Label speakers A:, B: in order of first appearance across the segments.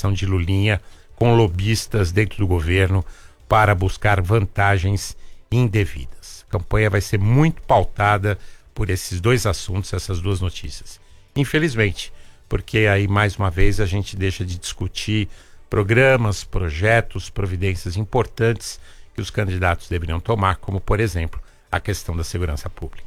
A: relação de Lulinha com lobistas dentro do governo para buscar vantagens indevidas. A campanha vai ser muito pautada por esses dois assuntos, essas duas notícias. Infelizmente, porque aí mais uma vez a gente deixa de discutir programas, projetos, providências importantes que os candidatos deveriam tomar, como por exemplo a questão da segurança pública.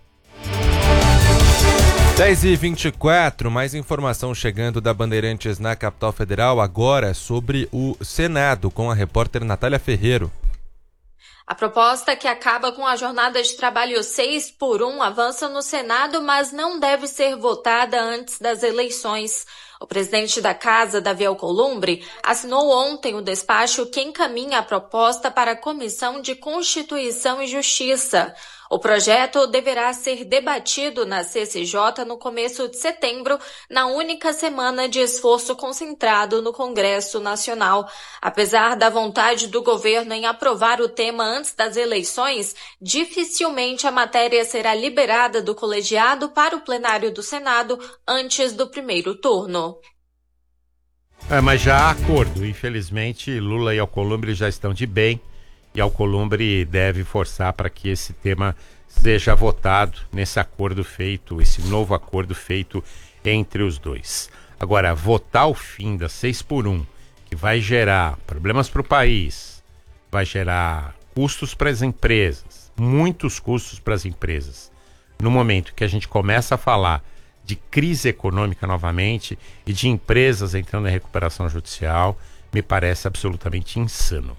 B: 10h24, mais informação chegando da Bandeirantes na capital federal, agora sobre o Senado, com a repórter Natália Ferreiro.
C: A proposta que acaba com a jornada de trabalho 6x1 avança no Senado, mas não deve ser votada antes das eleições. O presidente da Casa, Davi Alcolumbre, assinou ontem o despacho que encaminha a proposta para a Comissão de Constituição e Justiça. O projeto deverá ser debatido na CCJ no começo de setembro, na única semana de esforço concentrado no Congresso Nacional. Apesar da vontade do governo em aprovar o tema antes das eleições, dificilmente a matéria será liberada do colegiado para o plenário do Senado antes do primeiro turno.
A: Mas já há acordo. Infelizmente, Lula e Alcolumbre já estão de bem. E Alcolumbre deve forçar para que esse tema seja votado nesse acordo feito, esse novo acordo feito entre os dois. Agora, votar o fim da 6x1, que vai gerar problemas para o país, vai gerar custos para as empresas, muitos custos para as empresas, no momento que a gente começa a falar de crise econômica novamente e de empresas entrando em recuperação judicial, me parece absolutamente insano.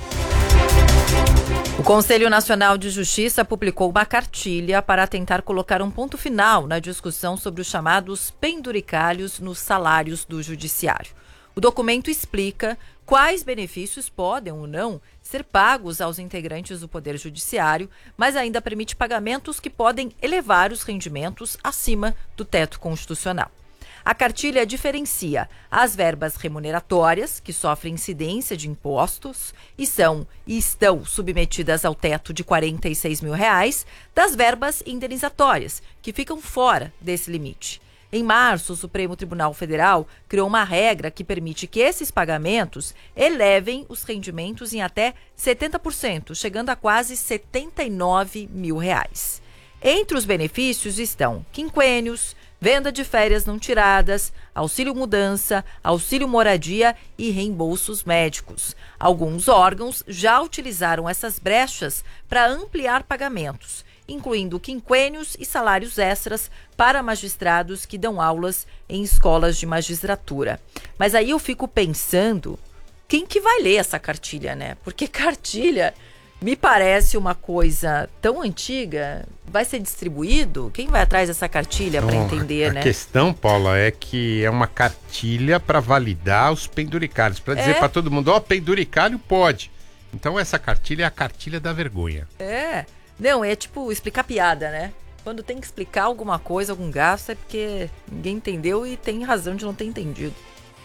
D: O Conselho Nacional de Justiça publicou uma cartilha para tentar colocar um ponto final na discussão sobre os chamados penduricalhos nos salários do judiciário. O documento explica quais benefícios podem ou não ser pagos aos integrantes do Poder Judiciário, mas ainda permite pagamentos que podem elevar os rendimentos acima do teto constitucional. A cartilha diferencia as verbas remuneratórias, que sofrem incidência de impostos e estão submetidas ao teto de R$ 46 mil, das verbas indenizatórias, que ficam fora desse limite. Em março, o Supremo Tribunal Federal criou uma regra que permite que esses pagamentos elevem os rendimentos em até 70%, chegando a quase R$ 79 mil. Entre os benefícios estão quinquênios, venda de férias não tiradas, auxílio mudança, auxílio moradia e reembolsos médicos. Alguns órgãos já utilizaram essas brechas para ampliar pagamentos, incluindo quinquênios e salários extras para magistrados que dão aulas em escolas de magistratura. Mas aí eu fico pensando, quem que vai ler essa cartilha, né? Porque cartilha me parece uma coisa tão antiga. Vai ser distribuído? Quem vai atrás dessa cartilha para entender, né?
A: A questão, Paula, é que é uma cartilha para validar os penduricalhos, para dizer para todo mundo, penduricalho pode. Então essa cartilha é a cartilha da vergonha.
D: Não, é tipo explicar piada, né? Quando tem que explicar alguma coisa, algum gasto, é porque ninguém entendeu e tem razão de não ter entendido.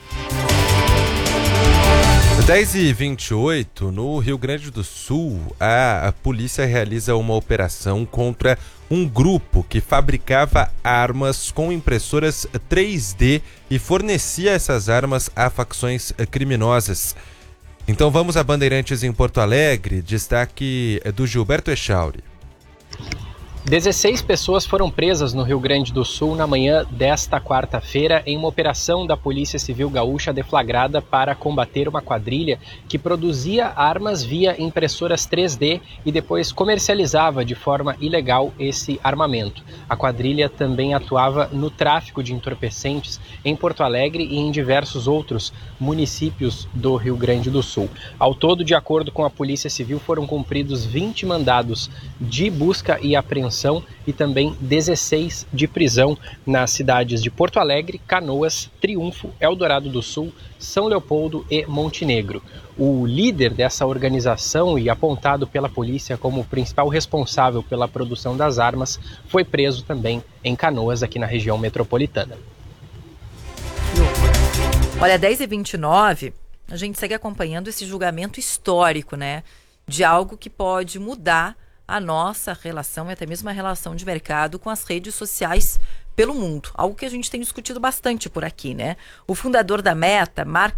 B: 10h28, no Rio Grande do Sul, a polícia realiza uma operação contra um grupo que fabricava armas com impressoras 3D e fornecia essas armas a facções criminosas. Então vamos a Bandeirantes em Porto Alegre, destaque do Gilberto Echauri.
E: 16 pessoas foram presas no Rio Grande do Sul na manhã desta quarta-feira em uma operação da Polícia Civil Gaúcha deflagrada para combater uma quadrilha que produzia armas via impressoras 3D e depois comercializava de forma ilegal esse armamento. A quadrilha também atuava no tráfico de entorpecentes em Porto Alegre e em diversos outros municípios do Rio Grande do Sul. Ao todo, de acordo com a Polícia Civil, foram cumpridos 20 mandados de busca e apreensão e também 16 de prisão nas cidades de Porto Alegre, Canoas, Triunfo, Eldorado do Sul, São Leopoldo e Montenegro. O líder dessa organização e apontado pela polícia como principal responsável pela produção das armas foi preso também em Canoas, aqui na região metropolitana.
D: Olha, 10h29, a gente segue acompanhando esse julgamento histórico, né? De algo que pode mudar a nossa relação e até mesmo a relação de mercado com as redes sociais pelo mundo. Algo que a gente tem discutido bastante por aqui, né? O fundador da Meta, Mark